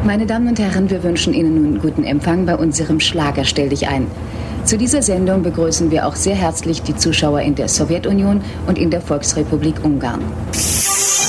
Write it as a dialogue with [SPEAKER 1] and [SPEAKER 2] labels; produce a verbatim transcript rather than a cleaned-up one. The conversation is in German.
[SPEAKER 1] Meine Damen und Herren, wir wünschen Ihnen nun guten Empfang bei unserem Schlager Stell dich ein. Zu dieser Sendung begrüßen wir auch sehr herzlich die Zuschauer in der Sowjetunion und in der Volksrepublik Ungarn.